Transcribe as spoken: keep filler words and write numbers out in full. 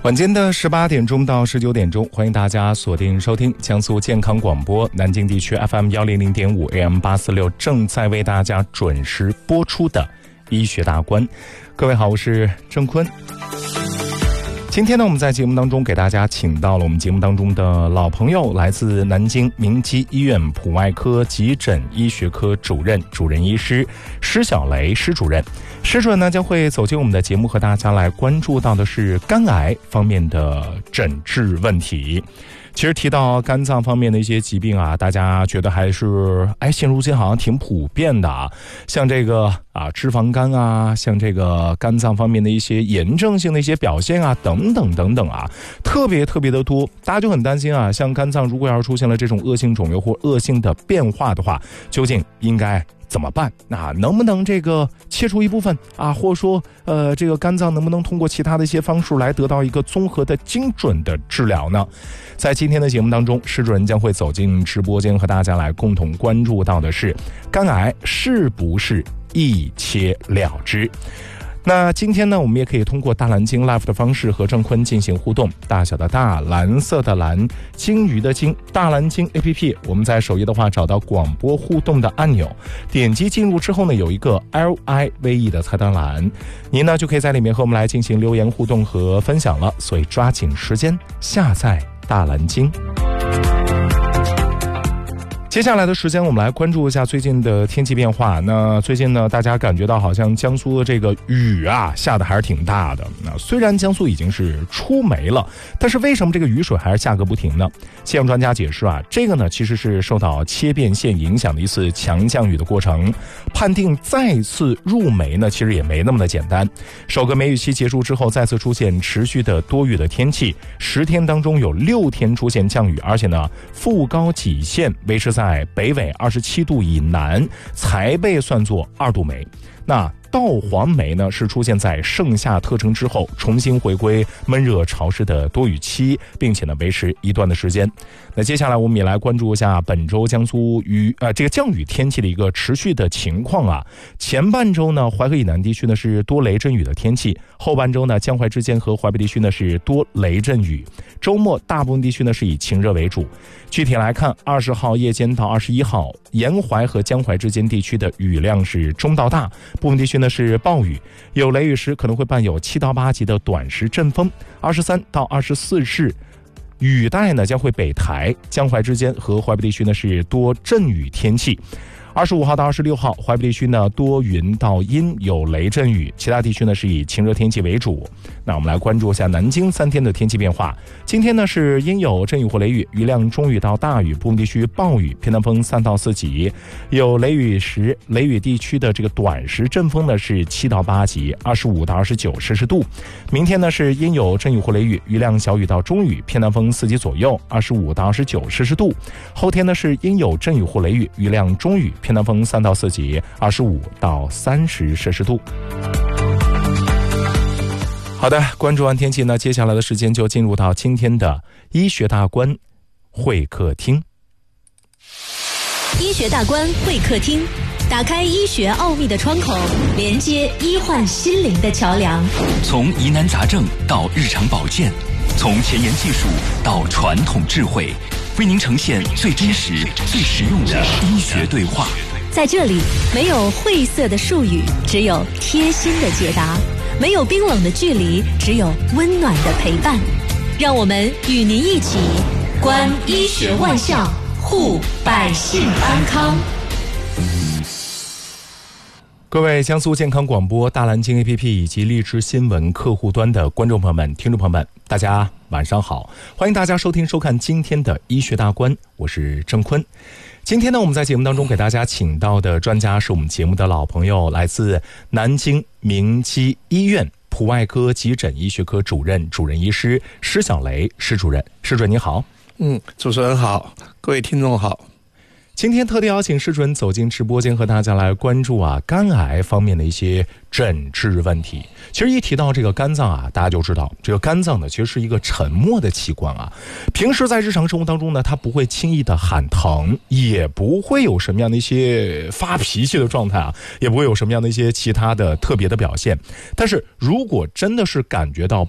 晚间的十八点钟到十九点钟，欢迎大家锁定收听江苏健康广播南京地区 F M 一零零点五 A M 八四六正在为大家准时播出的医学大观。各位好，我是郑坤。今天呢，我们在节目当中给大家请到了我们节目当中的老朋友，来自南京明基医院普外科急诊医学科主任主任医师施小雷施主任。施主任呢将会走进我们的节目，和大家来关注到的是肝癌方面的诊治问题。其实提到肝脏方面的一些疾病啊，大家觉得还是哎，现如今好像挺普遍的啊，像这个啊脂肪肝啊，像这个肝脏方面的一些炎症性的一些表现啊，等等等等啊，特别特别的多，大家就很担心啊，像肝脏如果要是出现了这种恶性肿瘤或恶性的变化的话，究竟应该怎么办？那能不能这个切除一部分啊，或者说呃这个肝脏能不能通过其他的一些方式来得到一个综合的精准的治疗呢？在今天的节目当中，施主任将会走进直播间，和大家来共同关注到的是肝癌是不是一切了之。那今天呢，我们也可以通过大蓝鲸 Live 的方式和郑坤进行互动。大小的大，蓝色的蓝，鲸鱼的鲸，大蓝鲸 A P P， 我们在首页的话找到广播互动的按钮，点击进入之后呢，有一个 L I V E 的菜单栏，您呢就可以在里面和我们来进行留言互动和分享了。所以抓紧时间下载大蓝鲸。接下来的时间，我们来关注一下最近的天气变化。那最近呢，大家感觉到好像江苏的这个雨啊下的还是挺大的。那虽然江苏已经是出梅了，但是为什么这个雨水还是下个不停呢？气象专家解释啊，这个呢其实是受到切变线影响的一次强降雨的过程。判定再次入梅呢，其实也没那么的简单。首个梅雨期结束之后，再次出现持续的多雨的天气，十天当中有六天出现降雨，而且呢，副高几线维持在在北纬二十七度以南才被算作二度梅。那稻黄梅呢，是出现在盛夏特征之后，重新回归闷热潮湿的多雨期，并且呢维持一段的时间。那接下来我们也来关注一下本周江苏雨呃这个降雨天气的一个持续的情况啊。前半周呢，淮河以南地区呢是多雷阵雨的天气，后半周呢，江淮之间和淮北地区呢是多雷阵雨，周末大部分地区呢是以晴热为主。具体来看，二十号夜间到二十一号，沿淮和江淮之间地区的雨量是中到大，部分地区呢是暴雨，有雷雨时可能会伴有七到八级的短时阵风。二十三到二十四日，雨带呢将会北抬，江淮之间和淮北地区呢是多阵雨天气。二十五号到二十六号，淮北地区呢多云到阴，有雷阵雨，其他地区呢是以晴热天气为主。那我们来关注一下南京三天的天气变化。今天呢是阴有阵雨或雷雨，雨量中雨到大雨，部分地区暴雨，偏南风三到四级，有雷雨时，雷雨地区的这个短时阵风呢是七到八级，二十五到二十九摄氏度。明天呢是阴有阵雨或雷雨，雨量小雨到中雨，偏南风四级左右，二十五到二十九摄氏度。后天呢是阴有阵雨或雷雨，雨量中雨，偏南风三到四级，二十五到三十摄氏度。好的，关注完天气呢，接下来的时间就进入到今天的医学大观会客厅。 医学大观会客厅，打开医学奥秘的窗口，连接医患心灵的桥梁。 从疑难杂症到日常保健，从前沿技术到传统智慧，为您呈现最真实、最实用的医学对话。 在这里，没有晦涩的术语，只有贴心的解答；没有冰冷的距离，只有温暖的陪伴。让我们与您一起观医学万象，护百姓安康。 各位江苏健康广播大蓝鲸 A P P 以及荔枝新闻客户端的观众朋友们、听众朋友们，大家晚上好，欢迎大家收听收看今天的医学大观，我是郑坤。今天呢，我们在节目当中给大家请到的专家是我们节目的老朋友，来自南京明基医院普外科急诊医学科主任主任医师施小雷施主任。施主任你好。 嗯，主持人好，各位听众好。 今天特地邀请施主任走进直播间，和大家来关注啊肝癌方面的一些诊治问题。其实一提到这个肝脏啊，大家就知道这个肝脏呢其实是一个沉默的器官啊。平时在日常生活当中呢，它不会轻易的喊疼，也不会有什么样的一些发脾气的状态啊，也不会有什么样的一些其他的特别的表现。但是如果真的是感觉到